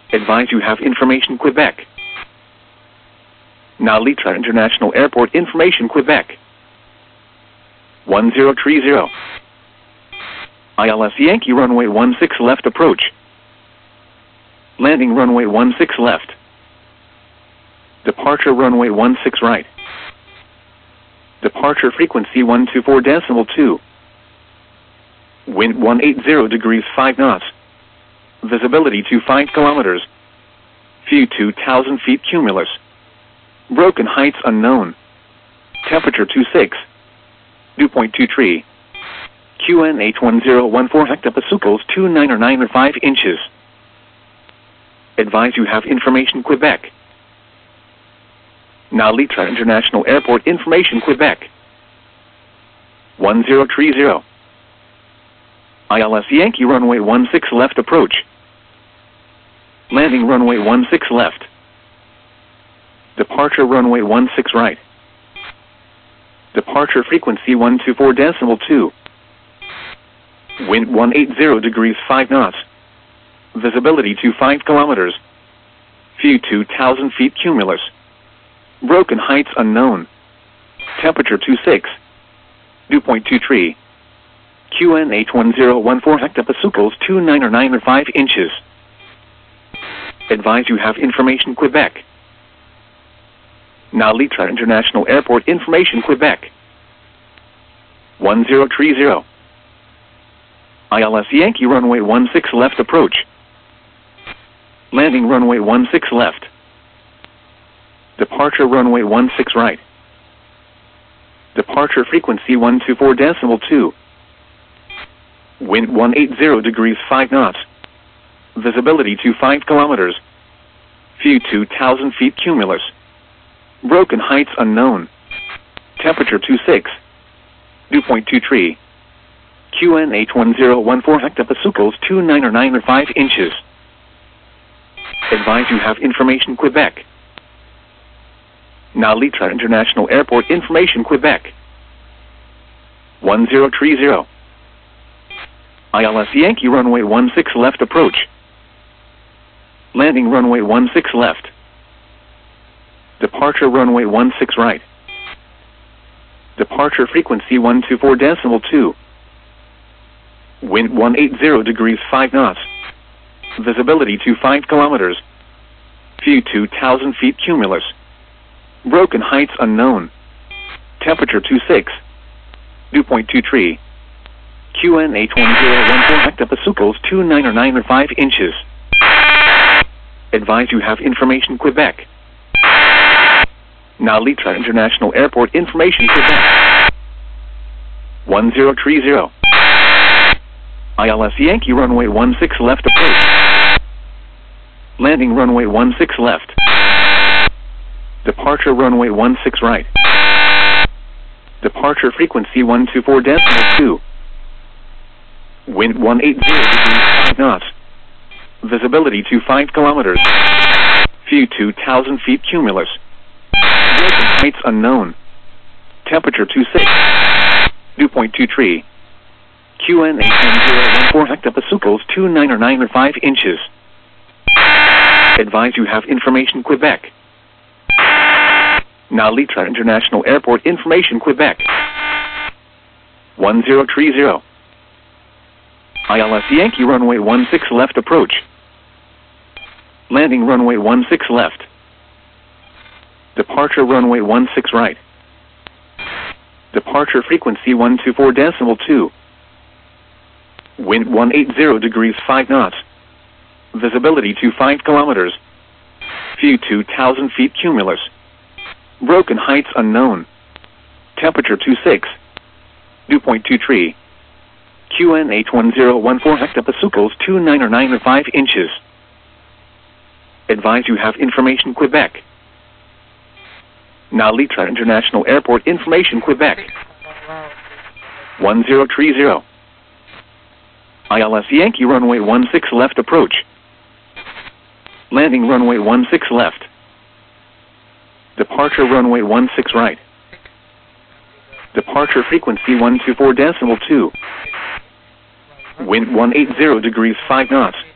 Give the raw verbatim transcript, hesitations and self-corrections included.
Advise you have information Quebec. Nalitra International Airport information Quebec. one zero three zero. I L S Yankee runway one six left approach. Landing runway one six left. Departure runway one six right. Departure frequency one two four decimal two. Wind one eighty degrees five knots. Visibility to five kilometers. View two thousand feet cumulus. Broken heights unknown. Temperature two six. Dew point two three. Q N H one zero one four hectopascals two nine or nine or five inches. Advise you have information Quebec. Nalitra International Airport information Quebec. one zero three zero. I L S Yankee runway one six left approach. Landing runway one six left. Departure runway one six right. Departure frequency one two four decimal two. Wind one eighty degrees five knots. Visibility to five kilometers. View two thousand feet cumulus. Broken heights unknown. Temperature two six. Dew point two three. Q N H one zero one four hectopascals two nine or nine or five inches. Advise you have information Quebec. Nalitra International Airport information Quebec. one zero three zero. I L S Yankee runway one six left approach. Landing runway one six left. Departure runway one six right. Departure frequency one two four decimal two. Wind one eighty degrees five knots. Visibility to five kilometers. View two thousand feet cumulus. Broken heights unknown. Temperature two six. Dew point two three. Q N H one zero one four hectopascals two nine or nine or five inches. Advise you have information Quebec. Nalitra International Airport information Quebec. one zero three zero. I L S Yankee runway one six left approach. Landing runway one six left. Departure runway one six right. Departure frequency one two four decimal two. Wind one eighty degrees five knots. Visibility to five kilometers. View two thousand feet cumulus. Broken heights unknown. Temperature two six. Dew point two three. Q N H one zero one four hectopascals two nine or nine or five inches. Advise you have information Quebec. Nalitra International Airport information Quebec. one zero three zero. I L S Yankee runway one six left approach. Landing runway one six left. Departure runway one six right. Departure frequency one two four decimal two. Wind one eighty degrees five knots. Visibility to five kilometers. View two thousand feet cumulus. Broken heights unknown. Temperature two six. Dew point two three. Q N H one zero one four hectopascals two nine or nine or five inches. Advise you have information Quebec. Nalitra International Airport information Quebec. one zero three zero. I L S Yankee runway one six left approach. Landing runway one six left. Departure runway one six right. Departure frequency one two four decimal two. Wind one eighty degrees five knots. Visibility to five kilometers. View two thousand feet cumulus. Broken heights unknown. Temperature two six. Dew point two three. Q N H one zero one four hectopascals two nine or nine or five inches. Advise you have information Quebec. Nalitra International Airport information Quebec. one zero three zero. I L S Yankee runway one six left approach. Landing runway one six left. Departure runway one six right. Departure frequency one two four decimal two. Wind one eighty degrees five knots.